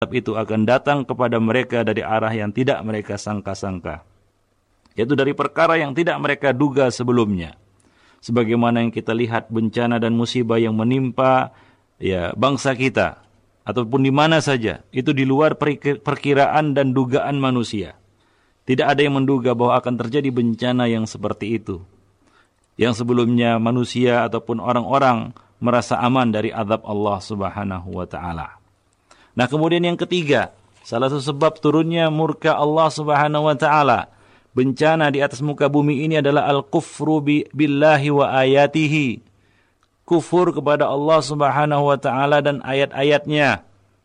itu akan datang kepada mereka dari arah yang tidak mereka sangka-sangka, yaitu dari perkara yang tidak mereka duga sebelumnya. Sebagaimana yang kita lihat bencana dan musibah yang menimpa bangsa kita ataupun di mana saja, itu di luar perkiraan dan dugaan manusia. Tidak ada yang menduga bahwa akan terjadi bencana yang seperti itu, yang sebelumnya manusia ataupun orang-orang merasa aman dari azab Allah Subhanahu wa ta'ala. Nah, kemudian yang ketiga, salah satu sebab turunnya murka Allah Subhanahu wa ta'ala, bencana di atas muka bumi ini adalah al-kufru billahi wa ayatihi. Kufur kepada Allah Subhanahu wa ta'ala dan ayat-ayatnya.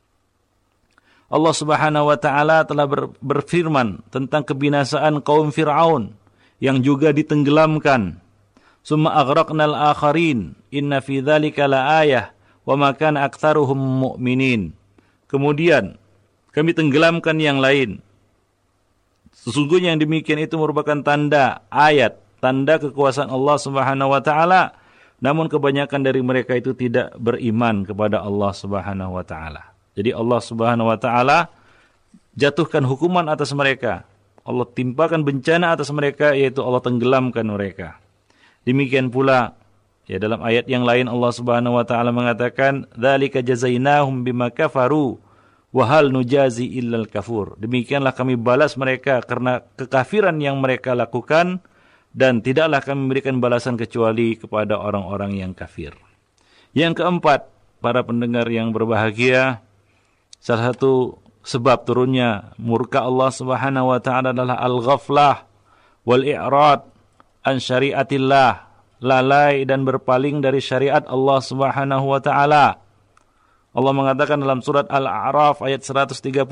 Allah Subhanahu wa ta'ala telah berfirman tentang kebinasaan kaum Fir'aun yang juga ditenggelamkan. Summa aghraqnal akharin inna fi dzalika laayah wa ma kana aktsaruhum mu'minin. Kemudian kami tenggelamkan yang lain. Sesungguhnya yang demikian itu merupakan tanda ayat, tanda kekuasaan Allah Subhanahu wa taala, namun kebanyakan dari mereka itu tidak beriman kepada Allah Subhanahu wa taala. Jadi Allah Subhanahu wa taala jatuhkan hukuman atas mereka. Allah timpakan bencana atas mereka, yaitu Allah tenggelamkan mereka. Demikian pula dalam ayat yang lain Allah Subhanahu wa taala mengatakan, "Dzalika jazainahum bima kafaru wa hal nujazi illal kafur." Demikianlah kami balas mereka karena kekafiran yang mereka lakukan, dan tidaklah kami memberikan balasan kecuali kepada orang-orang yang kafir. Yang keempat, para pendengar yang berbahagia, salah satu sebab turunnya murka Allah Subhanahu wa taala adalah al-ghaflah wal i'rad an syariatillah, lalai dan berpaling dari syariat Allah Subhanahu wa taala. Allah mengatakan dalam surat Al-A'raf ayat 136,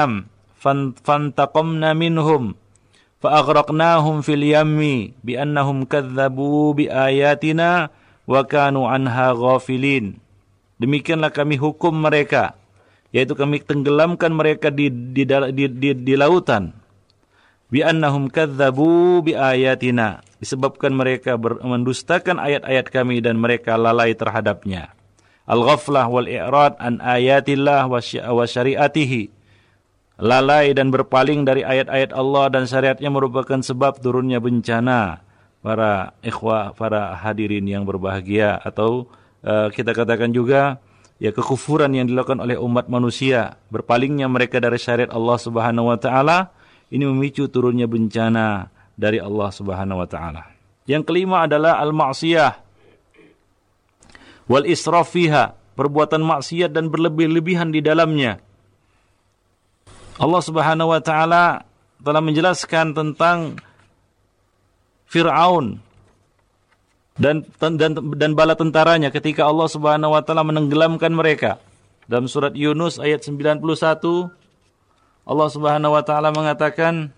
"Fantaqamna minhum fa aghraqnahum fil yammi bi annahum kadzdzabu bi ayatina wa kanu anha ghafilin." Demikianlah kami hukum mereka, yaitu kami tenggelamkan mereka di lautan. Bi annahum kadzdzabu bi ayatina, disebabkan mereka mendustakan ayat-ayat kami dan mereka lalai terhadapnya. Al-ghaflah wal i'rad an ayatillah wa syariatihi, lalai dan berpaling dari ayat-ayat Allah dan syariatnya merupakan sebab turunnya bencana. Para ikhwah, para hadirin yang berbahagia, atau kita katakan juga kekufuran yang dilakukan oleh umat manusia, berpalingnya mereka dari syariat Allah Subhanahu wa taala, ini memicu turunnya bencana dari Allah Subhanahu wa taala. Yang kelima adalah al-ma'siyah wal israf fiha, perbuatan maksiat dan berlebih-lebihan di dalamnya. Allah Subhanahu wa taala telah menjelaskan tentang Fir'aun dan bala tentaranya ketika Allah Subhanahu wa taala menenggelamkan mereka. Dalam surat Yunus ayat 91, Allah Subhanahu wa taala mengatakan,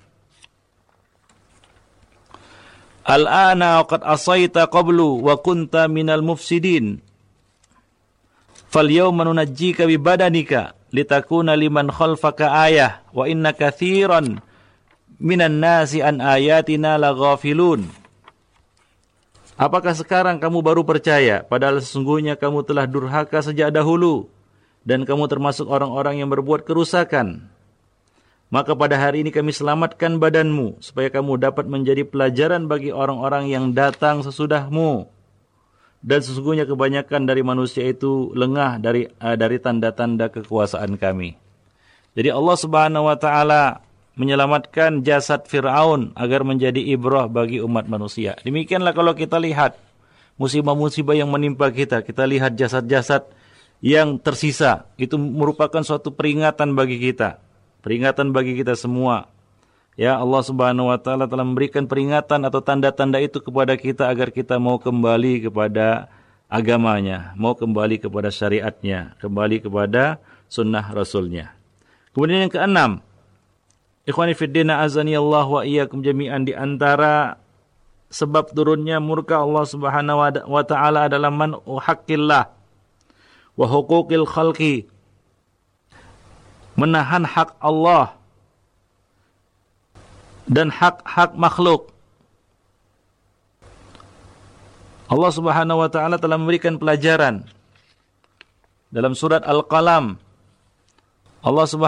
"Al-ana qad asaita qablu wa kunta minal mufsidin. Falyawma nunajjika bi badanika litakuna liman khalfaka ayah wa inna katsiran minan nasi an ayatina laghafilun." Apakah sekarang kamu baru percaya, padahal sesungguhnya kamu telah durhaka sejak dahulu dan kamu termasuk orang-orang yang berbuat kerusakan. Maka pada hari ini kami selamatkan badanmu supaya kamu dapat menjadi pelajaran bagi orang-orang yang datang sesudahmu. Dan sesungguhnya kebanyakan dari manusia itu lengah dari tanda-tanda kekuasaan kami. Jadi Allah Subhanahu wa taala menyelamatkan jasad Fir'aun agar menjadi ibrah bagi umat manusia. Demikianlah kalau kita lihat musibah-musibah yang menimpa kita, kita lihat jasad-jasad yang tersisa, itu merupakan suatu peringatan bagi kita. Peringatan bagi kita semua. Ya, Allah Subhanahu wa taala telah memberikan peringatan atau tanda-tanda itu kepada kita agar kita mau kembali kepada agamanya, mau kembali kepada syariatnya, kembali kepada sunnah Rasulnya. Kemudian yang keenam, ikhwani fiddina azani Allah wa iyyakum jami'an, di antara sebab turunnya murka Allah Subhanahu wa taala adalah man haqqillah wa huquqil khalqi, menahan hak Allah dan hak-hak makhluk. Allah Subhanahu wa taala telah memberikan pelajaran dalam surat Al-Qalam. Allah Subhanahu